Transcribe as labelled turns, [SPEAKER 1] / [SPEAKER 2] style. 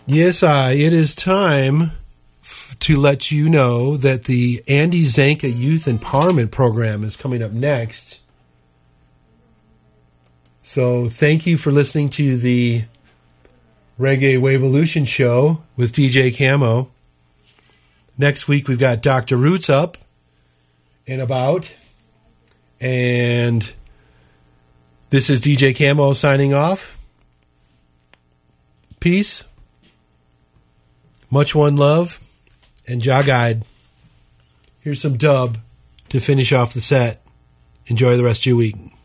[SPEAKER 1] Yes, it is time to let you know that the Andy Zanka Youth Empowerment Program is coming up next. So thank you for listening to the Reggae Waveolution show with DJ Camo. Next week we've got Dr. Roots up and about. And this is DJ Camo signing off. Peace. Much one love. And Jah Guide. Here's some dub to finish off the set. Enjoy the rest of your week.